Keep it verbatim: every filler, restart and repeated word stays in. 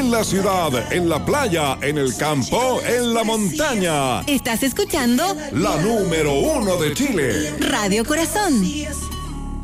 En la ciudad, en la playa, en el campo, en la montaña. Estás escuchando La número uno de Chile. Radio Corazón.